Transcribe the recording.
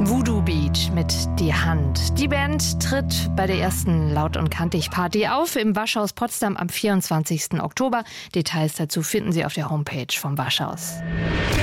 Voodoo Beach mit Die Hand. Die Band tritt bei der ersten Laut- und Kantig-Party auf im Waschhaus Potsdam am 24. Oktober. Details dazu finden Sie auf der Homepage vom Waschhaus.